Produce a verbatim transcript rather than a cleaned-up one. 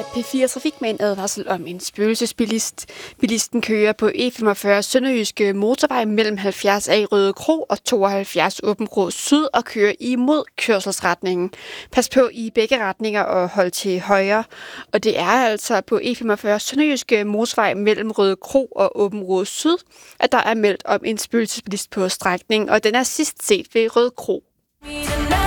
P fire Trafik med en advarsel om en spøgelsesbilist. Bilisten kører på E femogfyrre Sønderjyske Motorvej mellem halvfjerds A Røde Kro og tooghalvfjerds Åben Rå Syd og kører imod kørselsretningen. Pas på i begge retninger og hold til højre. Og det er altså på E femogfyrre Sønderjyske Motorvej mellem Røde Kro og Åben Rå Syd, at der er meldt om en spøgelsesbilist på strækningen, og den er sidst set ved Røde Kro.